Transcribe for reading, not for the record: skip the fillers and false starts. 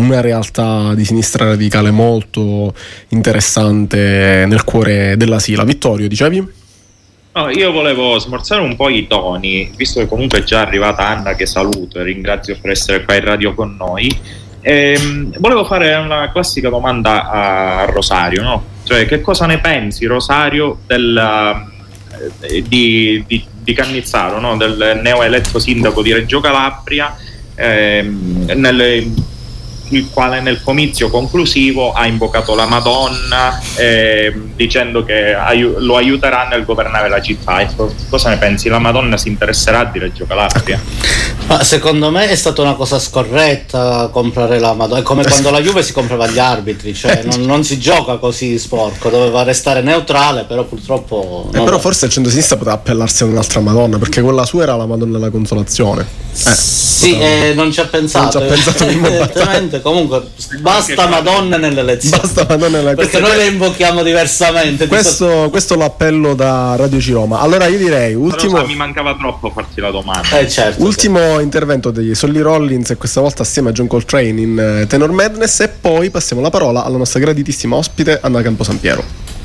una realtà di sinistra radicale molto interessante nel cuore della Sila. Vittorio, dicevi? No, io volevo smorzare un po' i toni, visto che comunque è già arrivata Anna, che saluto e ringrazio per essere qua in radio con noi. Volevo fare una classica domanda a Rosario, no? Cioè, che cosa ne pensi, Rosario, di Cannizzaro, no? Del neoeletto sindaco di Reggio Calabria, il quale nel comizio conclusivo ha invocato la Madonna, dicendo che lo aiuterà nel governare la città. Ecco, cosa ne pensi? La Madonna si interesserà di Reggio Calabria? Ma secondo me è stata una cosa scorretta comprare la Madonna. È come quando la Juve si comprava gli arbitri, cioè non si gioca così sporco, doveva restare neutrale, però purtroppo però forse il centro-sinistra poteva appellarsi a un'altra Madonna, perché quella sua era la Madonna della Consolazione. Sì, non ci ha pensato. Non ci ha pensato evidentemente. Comunque basta Madonna nelle elezioni. Basta Madonna nelle perché noi le invochiamo diversamente. Questo è l'appello da Radio Ciroma. Allora io direi ultimo. Mi mancava troppo farti la domanda. Certo, ultimo intervento degli Solly Rollins, e questa volta assieme a John Coltrane in Tenor Madness, e poi passiamo la parola alla nostra graditissima ospite Anna Camposampiero.